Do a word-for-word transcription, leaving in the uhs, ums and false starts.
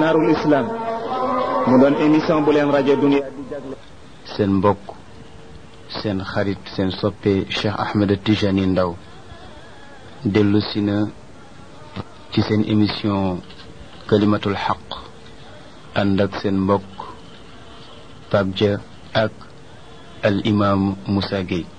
Manarul Islam mu doon émission bu leen rajo Dunia di jagle seen mbokk seen xarit seen soppe Cheikh Ahmed Tijani Ndaw dellu si na ci seen émission kalimatul xaq ànd ak seen mbokk Pape Dia ak al imam Moussa Gueye